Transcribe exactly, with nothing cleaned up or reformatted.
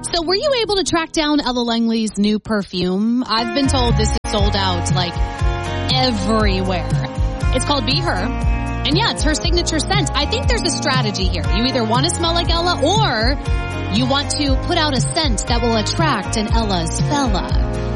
So were you able to track down Ella Langley's new perfume? I've been told this is sold out like everywhere. It's called Be Her. And yeah, it's her signature scent. I think there's a strategy here. You either want to smell like Ella or you want to put out a scent that will attract an Ella's fella.